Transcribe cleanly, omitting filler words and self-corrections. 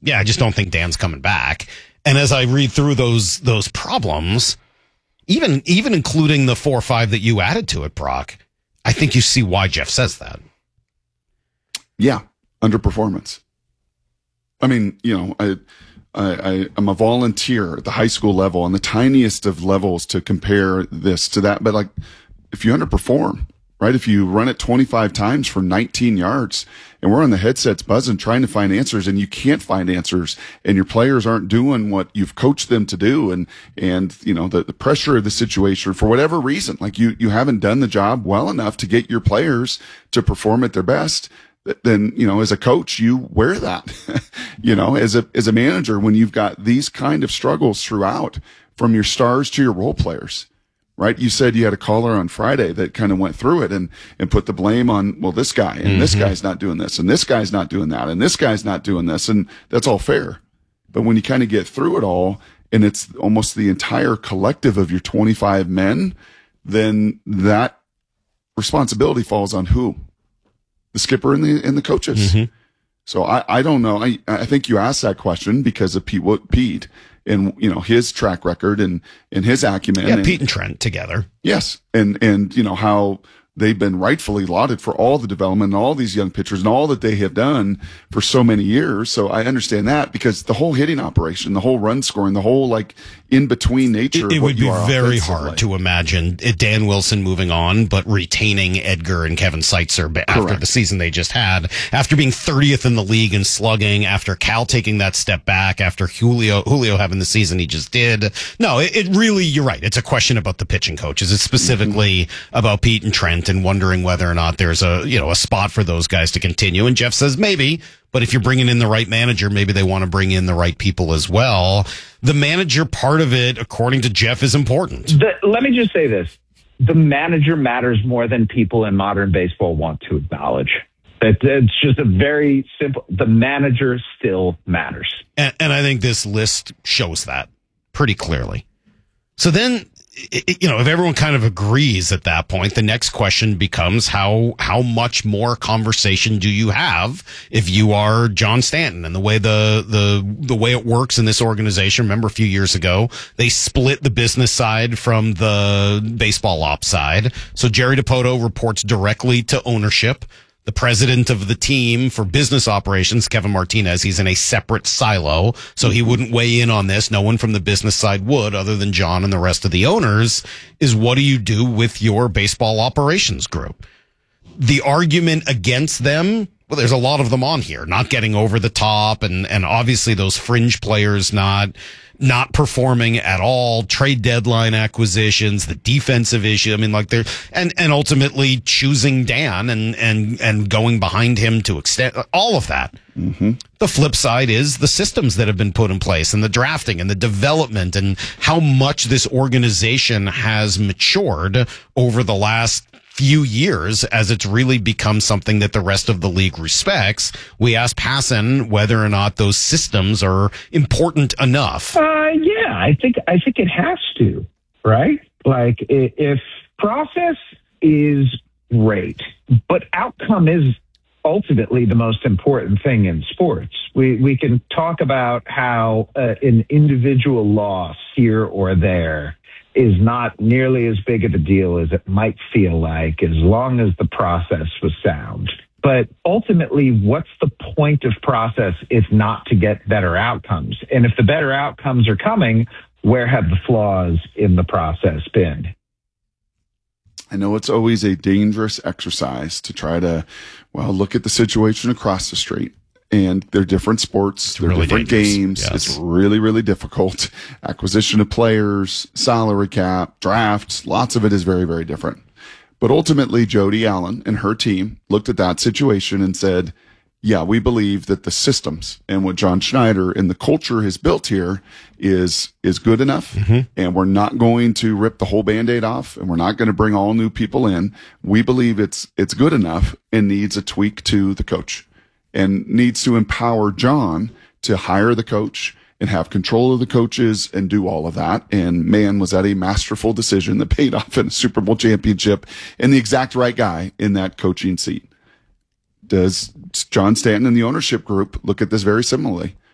Yeah, I just don't think Dan's coming back. And as I read through those problems, even including the 4 or 5 that you added to it, Brock, I think you see why Jeff says that. Yeah, underperformance. I mean, I'm a volunteer at the high school level, on the tiniest of levels to compare this to that. But like, if you underperform, right? If you run it 25 times for 19 yards and we're on the headsets buzzing, trying to find answers, and you can't find answers, and your players aren't doing what you've coached them to do. And the pressure of the situation, for whatever reason, like you haven't done the job well enough to get your players to perform at their best. Then, as a coach, you wear that, as a manager, when you've got these kind of struggles throughout, from your stars to your role players, right? You said you had a caller on Friday that kind of went through it and put the blame on, well, this guy, and this guy's not doing this, and this guy's not doing that, and this guy's not doing this. And that's all fair. But when you kind of get through it all, and it's almost the entire collective of your 25 men, then that responsibility falls on who? The skipper and the coaches. Mm-hmm. So I don't know. I think you asked that question because of Pete and his track record and his acumen. Yeah, Pete and Trent together. Yes, and how they've been rightfully lauded for all the development and all these young pitchers and all that they have done for so many years. So I understand that, because the whole hitting operation, the whole run scoring, the whole in between nature. It would be very hard to imagine Dan Wilson moving on, but retaining Edgar and Kevin Seitzer after the season they just had, after being 30th in the league in slugging, after Cal taking that step back, after Julio having the season he just did. No, it really, you're right. It's a question about the pitching coaches. It's specifically about Pete and Trent, and wondering whether or not there's a spot for those guys to continue. And Jeff says maybe, but if you're bringing in the right manager, maybe they want to bring in the right people as well. The manager part of it, according to Jeff, is important. Let me just say this. The manager matters more than people in modern baseball want to acknowledge. It's just a very simple, the manager still matters. And I think this list shows that pretty clearly. So then, if everyone kind of agrees at that point, the next question becomes how much more conversation do you have if you are John Stanton? And the way the way it works in this organization, remember a few years ago, they split the business side from the baseball ops side. So Jerry Dipoto reports directly to ownership. The president of the team for business operations, Kevin Martinez, he's in a separate silo, so he wouldn't weigh in on this. No one from the business side would, other than John and the rest of the owners, is what do you do with your baseball operations group? The argument against them, well, there's a lot of them on here, not getting over the top, and obviously those fringe players not performing at all, trade deadline acquisitions, the defensive issue. I mean, and ultimately choosing Dan and going behind him to extend all of that. Mm-hmm. The flip side is the systems that have been put in place, and the drafting and the development, and how much this organization has matured over the last few years as it's really become something that the rest of the league respects. We asked Passan whether or not those systems are important enough. Yeah, I think it has to, right? Like, if process is great, but outcome is ultimately the most important thing in sports. We can talk about how an individual loss here or there is not nearly as big of a deal as it might feel like, as long as the process was sound. But ultimately, what's the point of process if not to get better outcomes? And if the better outcomes are coming, where have the flaws in the process been? I know it's always a dangerous exercise to try to, look at the situation across the street. And they're different sports, they're really different games. Yes. It's really, really difficult. Acquisition of players, salary cap, drafts, lots of it is very, very different. But ultimately, Jody Allen and her team looked at that situation and said, yeah, we believe that the systems and what John Schneider and the culture has built here is good enough. Mm-hmm. And we're not going to rip the whole Band-Aid off, and we're not going to bring all new people in. We believe it's good enough and needs a tweak to the coach, and needs to empower John to hire the coach and have control of the coaches and do all of that. And man, was that a masterful decision that paid off in a Super Bowl championship, and the exact right guy in that coaching seat. Does John Stanton and the ownership group look at this very similarly?